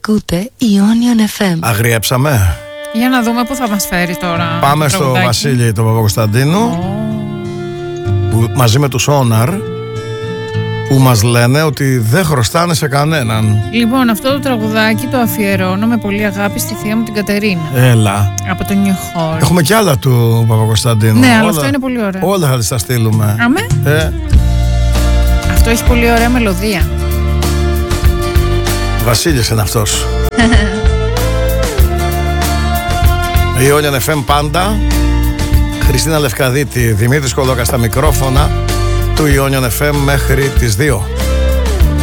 Ακούτε Ionian FM. Αγριέψαμε. Για να δούμε πού θα μας φέρει τώρα. Πάμε στο Βασίλη τον Παπακοσταντίνου, που μαζί με τους Όναρ, που μας λένε ότι δεν χρωστάνε σε κανέναν. Λοιπόν, αυτό το τραγουδάκι το αφιερώνω με πολύ αγάπη στη θεία μου την Κατερίνα. Έλα. Από το Νιοχόρ. Έχουμε κι άλλα του Παπακοσταντίνου. Ναι, αλλά αυτό είναι πολύ ωραίο. Όλα θα τις τα στείλουμε. Αμέ. Αυτό έχει πολύ ωραία μελωδία. Βασίλης είναι αυτός. Ionian FM πάντα. Χριστίνα Λευκαδίτη, Δημήτρης Κολόκας στα μικρόφωνα του Ionian FM μέχρι τις 2.